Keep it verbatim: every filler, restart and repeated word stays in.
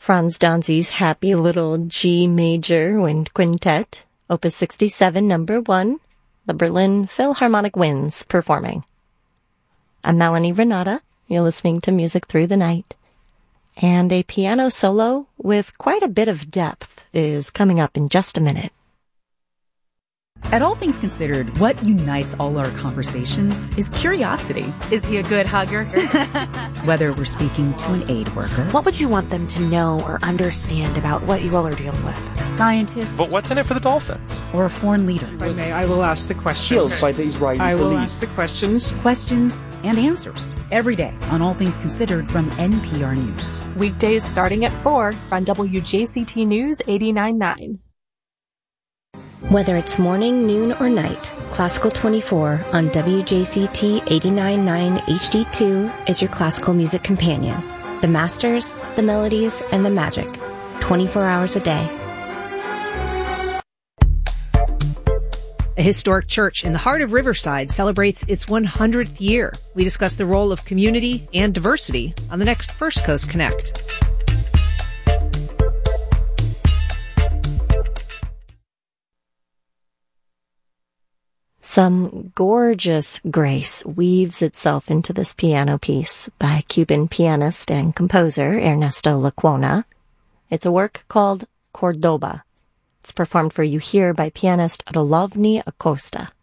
Franz Danzi's Happy Little G Major Wind Quintet, Opus sixty-seven, number one, the Berlin Philharmonic Winds performing. I'm Melanie Renata. You're listening to Music Through the Night. And a piano solo with quite a bit of depth is coming up in just a minute. At All Things Considered, what unites all our conversations is curiosity. Is he a good hugger? Whether we're speaking to an aid worker, what would you want them to know or understand about what you all are dealing with? A scientist, but what's in it for the Dolphins? Or a foreign leader. If I may, I will ask the questions. Killed by the Israeli I will police. ask the questions. Questions and answers every day on All Things Considered from N P R News. Weekdays starting at four on W J C T News eighty-nine point nine. Whether it's morning, noon, or night, Classical twenty-four on W J C T eighty-nine point nine H D two is your classical music companion. The masters, the melodies, and the magic. twenty-four hours a day. A historic church in the heart of Riverside celebrates its one hundredth year. We discuss the role of community and diversity on the next First Coast Connect. Some gorgeous grace weaves itself into this piano piece by Cuban pianist and composer Ernesto Lecuona. It's a work called Cordoba. It's performed for you here by pianist Rolovny Acosta.